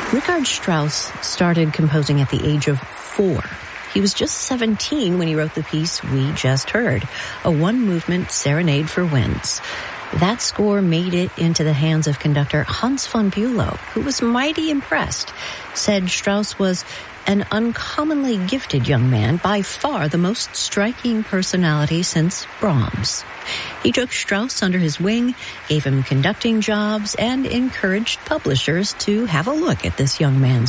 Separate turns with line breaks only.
Richard Strauss started composing at the age of 4. He was just 17 when he wrote the piece we just heard, a one-movement serenade for winds. That score made it into the hands of conductor Hans von Bülow, who was mighty impressed, said Strauss was an uncommonly gifted young man, by far the most striking personality since Brahms. He took Strauss under his wing, gave him conducting jobs, and encouraged publishers to have a look at this young man's